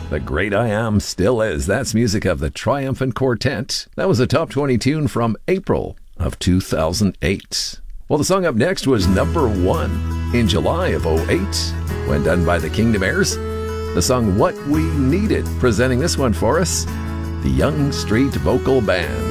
The Great I Am Still Is. That's music of the Triumphant Quartet. That was a top 20 tune from April of 2008. Well, the song up next was number 1 in July of 2008 when done by the Kingdom Airs. The song What We Needed. Presenting this one for us, the Young Street Vocal Band.